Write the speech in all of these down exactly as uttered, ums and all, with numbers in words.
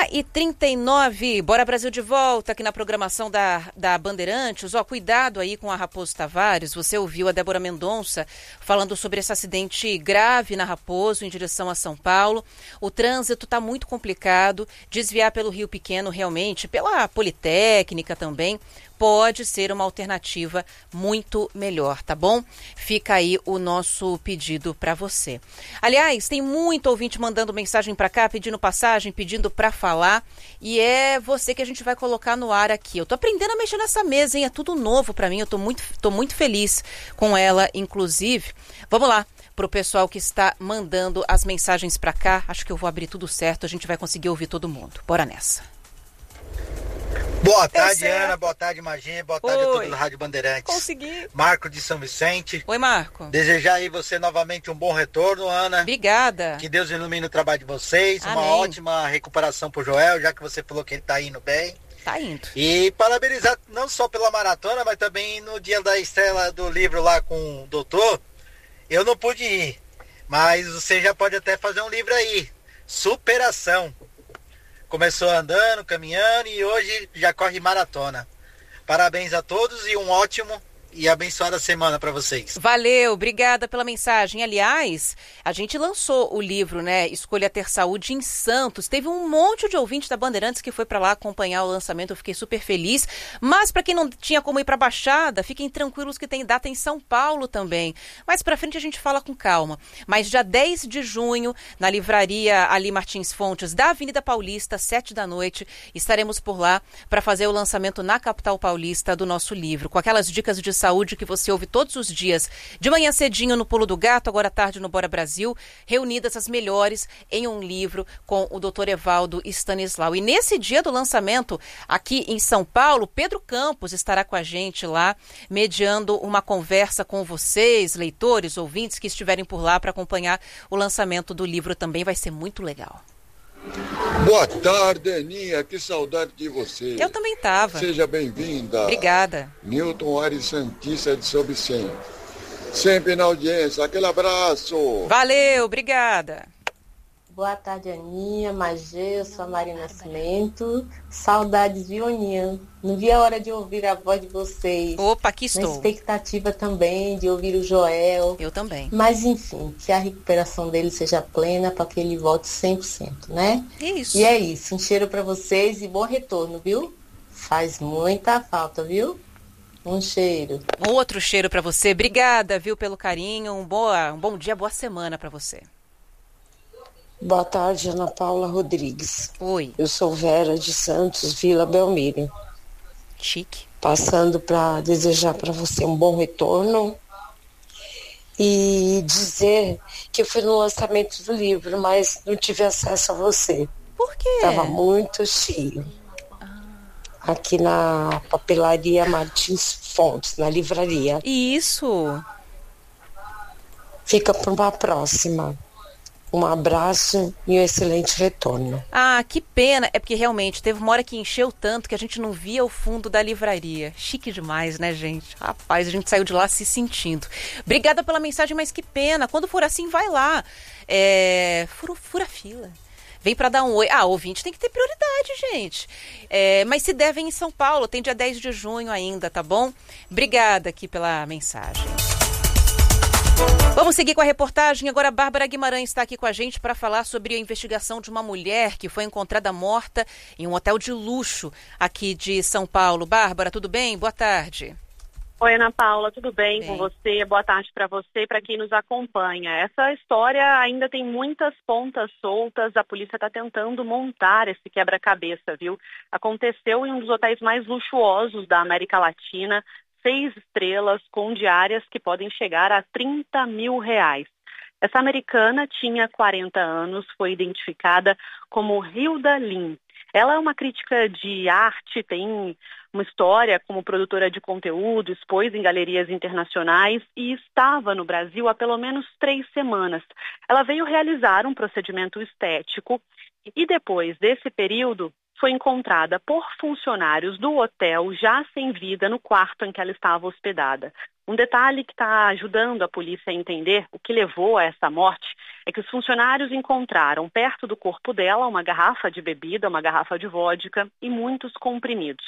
e trinta e nove, Bora Brasil de volta aqui na programação da, da Bandeirantes. Ó, cuidado aí com a Raposo Tavares. Você ouviu a Débora Mendonça falando sobre esse acidente grave na Raposo em direção a São Paulo. O trânsito está muito complicado. Desviar pelo Rio Pequeno realmente, pela Politécnica também, pode ser uma alternativa muito melhor, tá bom? Fica aí o nosso pedido para você. Aliás, tem muito ouvinte mandando mensagem para cá, pedindo passagem, pedindo para falar, e é você que a gente vai colocar no ar aqui. Eu tô aprendendo a mexer nessa mesa, hein? É tudo novo para mim, eu tô muito, tô muito feliz com ela, inclusive. Vamos lá. Para o pessoal que está mandando as mensagens para cá, acho que eu vou abrir tudo certo, a gente vai conseguir ouvir todo mundo. Bora nessa. Boa tarde, Ana. Boa tarde, Magê. Boa tarde Oi. a todos da Rádio Bandeirantes. Consegui. Marco de São Vicente. Oi, Marco. Desejar aí você novamente um bom retorno, Ana. Obrigada. Que Deus ilumine o trabalho de vocês. Amém. Uma ótima recuperação pro Joel, já que você falou que ele tá indo bem. Tá indo. E parabenizar não só pela maratona, mas também no dia da estreia do livro lá com o doutor. Eu não pude ir, mas você já pode até fazer um livro aí. Superação. Começou andando, caminhando e hoje já corre maratona. Parabéns a todos e um ótimo e abençoada semana para vocês. Valeu, obrigada pela mensagem. Aliás, a gente lançou o livro, né, Escolha Ter Saúde em Santos. Teve um monte de ouvinte da Bandeirantes que foi para lá acompanhar o lançamento. Eu fiquei super feliz. Mas para quem não tinha como ir para a Baixada, fiquem tranquilos que tem data em São Paulo também. Mais para frente a gente fala com calma. Mas dia dez de junho, na livraria Ali Martins Fontes, da Avenida Paulista, sete da noite, estaremos por lá para fazer o lançamento na capital paulista do nosso livro, com aquelas dicas de saúde que você ouve todos os dias, de manhã cedinho no Pulo do Gato, agora à tarde no Bora Brasil, reunidas as melhores em um livro com o doutor Evaldo Stanislau. E nesse dia do lançamento, aqui em São Paulo, Pedro Campos estará com a gente lá, mediando uma conversa com vocês, leitores, ouvintes que estiverem por lá para acompanhar o lançamento do livro também. Vai ser muito legal. Boa tarde, Aninha, que saudade de você. Eu também estava. Seja bem-vinda. Obrigada. Newton Aires Santista de São Vicente. Sempre na audiência, aquele abraço. Valeu, obrigada. Boa tarde, Aninha, Magê, eu sou a Maria Nascimento. Saudades, viu, Aninha? Não vi a hora de ouvir a voz de vocês. Opa, aqui estou. Na expectativa também de ouvir o Joel. Eu também. Mas, enfim, que a recuperação dele seja plena para que ele volte cem por cento, né? Isso. E é isso. Um cheiro para vocês e bom retorno, viu? Faz muita falta, viu? Um cheiro. Um outro cheiro para você. Obrigada, viu, pelo carinho. Um, boa, um bom dia, boa semana para você. Boa tarde, Ana Paula Rodrigues. Oi. Eu sou Vera de Santos, Vila Belmiro. Chique. Passando para desejar para você um bom retorno e dizer que eu fui no lançamento do livro, mas não tive acesso a você. Por quê? Estava muito cheio. Ah. Aqui na papelaria Martins Fontes, na livraria. Isso. Fica para uma próxima. Um abraço e um excelente retorno. Ah, que pena. É porque realmente teve uma hora que encheu tanto que a gente não via o fundo da livraria. Chique demais, né, gente? Rapaz, a gente saiu de lá se sentindo. Obrigada pela mensagem, mas que pena. Quando for assim, vai lá. É... Fura, fura fila. Vem para dar um oi. Ah, ouvinte tem que ter prioridade, gente. É, mas se devem em São Paulo, tem dia dez de junho ainda, tá bom? Obrigada aqui pela mensagem. Vamos seguir com a reportagem. Agora a Bárbara Guimarães está aqui com a gente para falar sobre a investigação de uma mulher que foi encontrada morta em um hotel de luxo aqui de São Paulo. Bárbara, tudo bem? Boa tarde. Oi, Ana Paula, tudo bem, bem. com você? Boa tarde para você e para quem nos acompanha. Essa história ainda tem muitas pontas soltas, a polícia está tentando montar esse quebra-cabeça, viu? Aconteceu em um dos hotéis mais luxuosos da América Latina, seis estrelas com diárias que podem chegar a trinta mil reais. Essa americana tinha quarenta anos, foi identificada como Hilda Lim. Ela é uma crítica de arte, tem uma história como produtora de conteúdo, expôs em galerias internacionais e estava no Brasil há pelo menos três semanas. Ela veio realizar um procedimento estético e depois desse período, foi encontrada por funcionários do hotel já sem vida no quarto em que ela estava hospedada. Um detalhe que está ajudando a polícia a entender o que levou a essa morte é que os funcionários encontraram perto do corpo dela uma garrafa de bebida, uma garrafa de vodka e muitos comprimidos.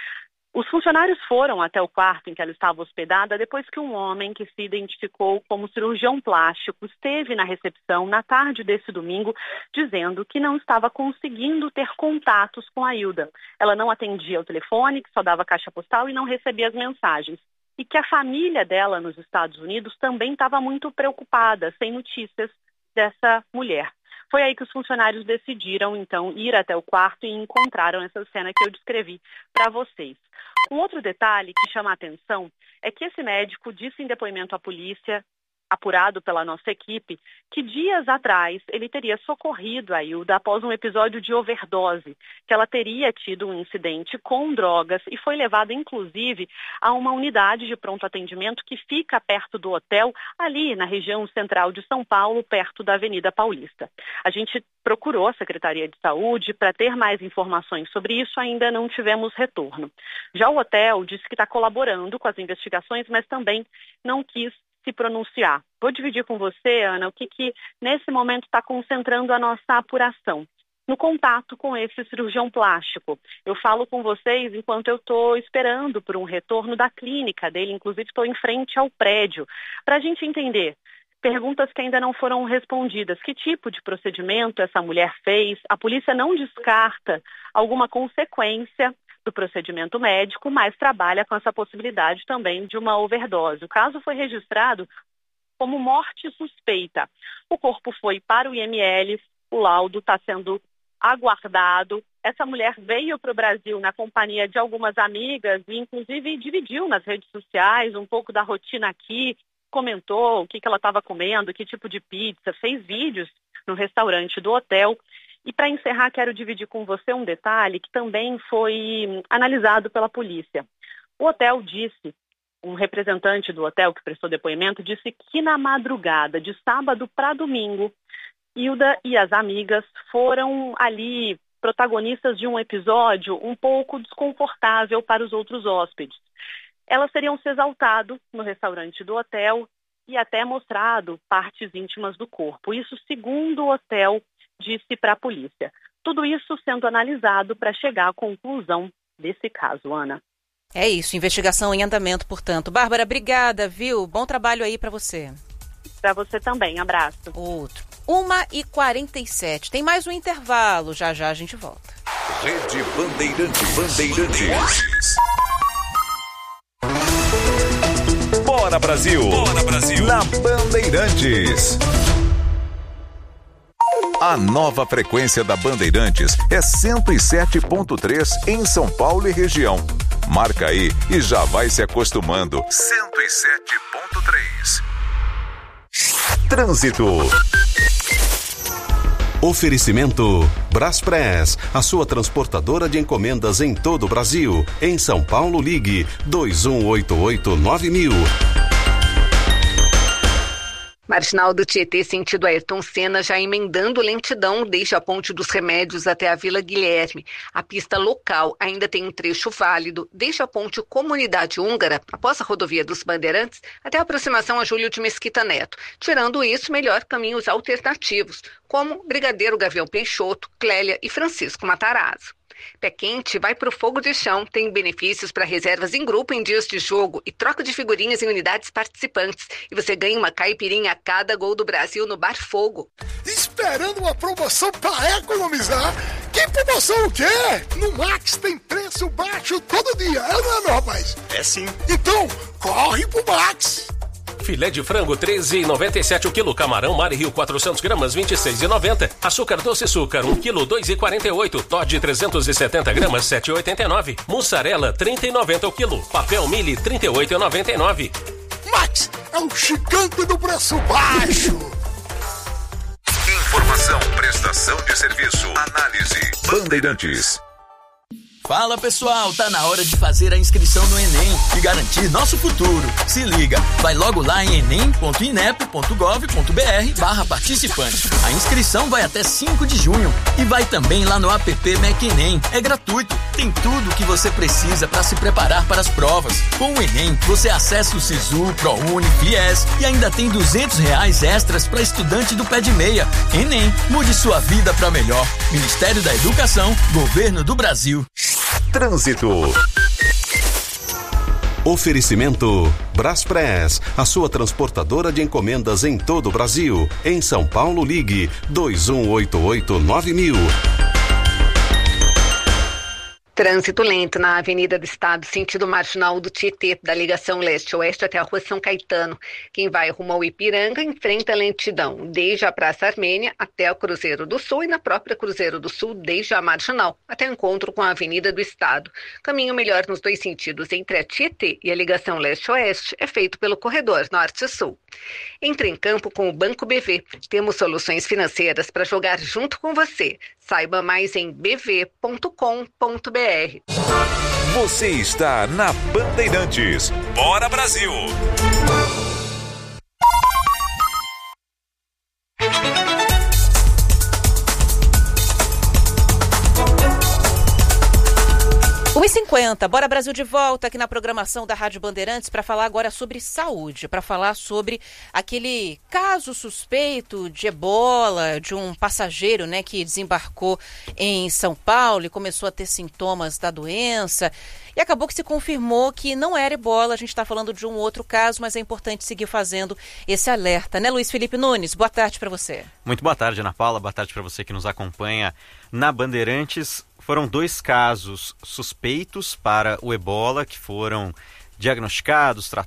Os funcionários foram até o quarto em que ela estava hospedada depois que um homem que se identificou como cirurgião plástico esteve na recepção na tarde desse domingo dizendo que não estava conseguindo ter contatos com a Hilda. Ela não atendia ao telefone, que só dava caixa postal e não recebia as mensagens. E que a família dela nos Estados Unidos também estava muito preocupada, sem notícias dessa mulher. Foi aí que os funcionários decidiram, então, ir até o quarto e encontraram essa cena que eu descrevi para vocês. Um outro detalhe que chama a atenção é que esse médico disse em depoimento à polícia, apurado pela nossa equipe, que dias atrás ele teria socorrido a Hilda após um episódio de overdose, que ela teria tido um incidente com drogas e foi levada, inclusive, a uma unidade de pronto atendimento que fica perto do hotel, ali na região central de São Paulo, perto da Avenida Paulista. A gente procurou a Secretaria de Saúde para ter mais informações sobre isso, ainda não tivemos retorno. Já o hotel disse que está colaborando com as investigações, mas também não quis se pronunciar. Vou dividir com você, Ana, o que, que nesse momento está concentrando a nossa apuração. No contato com esse cirurgião plástico. Eu falo com vocês enquanto eu estou esperando por um retorno da clínica dele, inclusive estou em frente ao prédio, para a gente entender perguntas que ainda não foram respondidas. Que tipo de procedimento essa mulher fez? A polícia não descarta alguma consequência do procedimento médico, mas trabalha com essa possibilidade também de uma overdose. O caso foi registrado como morte suspeita. O corpo foi para o I M L, o laudo está sendo aguardado. Essa mulher veio para o Brasil na companhia de algumas amigas e, inclusive, dividiu nas redes sociais um pouco da rotina aqui, comentou o que, que ela estava comendo, que tipo de pizza, fez vídeos no restaurante do hotel. E para encerrar, quero dividir com você um detalhe que também foi analisado pela polícia. O hotel disse, um representante do hotel que prestou depoimento, disse que na madrugada de sábado para domingo, Hilda e as amigas foram ali protagonistas de um episódio um pouco desconfortável para os outros hóspedes. Elas teriam se exaltado no restaurante do hotel e até mostrado partes íntimas do corpo. Isso segundo o hotel disse para a polícia. Tudo isso sendo analisado para chegar à conclusão desse caso, Ana. É isso, investigação em andamento, portanto. Bárbara, obrigada, viu? Bom trabalho aí para você. Para você também, abraço. Outro. uma e quarenta e sete. Tem mais um intervalo, já já a gente volta. Rede Bandeirantes. Bandeirantes. Bora Brasil! Bora Brasil! Na Bandeirantes. A nova frequência da Bandeirantes é cento e sete ponto três em São Paulo e região. Marca aí e já vai se acostumando. cento e sete ponto três. Trânsito. Oferecimento Braspress, a sua transportadora de encomendas em todo o Brasil. Em São Paulo, ligue dois um oito oito nove mil. Marginal do Tietê, sentido Ayrton Senna, já emendando lentidão desde a Ponte dos Remédios até a Vila Guilherme. A pista local ainda tem um trecho válido desde a Ponte Comunidade Húngara, após a rodovia dos Bandeirantes, até a aproximação a Júlio de Mesquita Neto. Tirando isso, melhor caminhos alternativos, como Brigadeiro Gavião Peixoto, Clélia e Francisco Matarazzo. Pé Quente vai para o fogo de chão, tem benefícios para reservas em grupo em dias de jogo e troca de figurinhas em unidades participantes. E você ganha uma caipirinha a cada gol do Brasil no Bar Fogo. Esperando uma promoção para economizar? Que promoção o quê? No Max tem preço baixo todo dia, é ou não é, meu rapaz? É sim. Então, corre pro Max! Filé de frango treze reais e noventa e sete centavos o quilo. Camarão Mari Rio quatrocentos gramas vinte e seis reais e noventa centavos. Açúcar doce açúcar um quilo dois reais e quarenta e oito centavos. Toddy trezentos e setenta gramas sete reais e oitenta e nove centavos. Mussarela trinta reais e noventa centavos o quilo. Papel Mili trinta e oito reais e noventa e nove centavos. Max é o gigante do preço baixo. Informação, prestação de serviço, análise. Bandeirantes. Fala pessoal, tá na hora de fazer a inscrição no Enem e garantir nosso futuro. Se liga, vai logo lá em enem ponto inep ponto gov ponto br barra participante. A inscrição vai até cinco de junho e vai também lá no app MecEnem. É gratuito, tem tudo o que você precisa para se preparar para as provas. Com o Enem, você acessa o Sisu, ProUni, Fies e ainda tem duzentos reais extras para estudante do pé de meia. Enem, mude sua vida para melhor. Ministério da Educação, Governo do Brasil. Trânsito. Oferecimento Braspress, a sua transportadora de encomendas em todo o Brasil. Em São Paulo, ligue dois um oito oito nove mil. Trânsito lento na Avenida do Estado, sentido marginal do Tietê, da ligação leste-oeste até a Rua São Caetano. Quem vai rumo ao Ipiranga enfrenta lentidão, desde a Praça Armênia até o Cruzeiro do Sul e na própria Cruzeiro do Sul, desde a marginal até o encontro com a Avenida do Estado. Caminho melhor nos dois sentidos entre a Tietê e a ligação leste-oeste é feito pelo corredor norte-sul. Entre em campo com o Banco B V. Temos soluções financeiras para jogar junto com você. Saiba mais em b v ponto com ponto b r. Você está na Bandeirantes. Bora Brasil! uma e cinquenta, Bora Brasil de volta aqui na programação da Rádio Bandeirantes para falar agora sobre saúde, para falar sobre aquele caso suspeito de ebola, de um passageiro, né, que desembarcou em São Paulo e começou a ter sintomas da doença e acabou que se confirmou que não era ebola. A gente está falando de um outro caso, mas é importante seguir fazendo esse alerta, né, Luiz Felipe Nunes? Boa tarde para você. Muito boa tarde, Ana Paula, boa tarde para você que nos acompanha na Bandeirantes. Foram dois casos suspeitos para o ebola que foram diagnosticados, tra-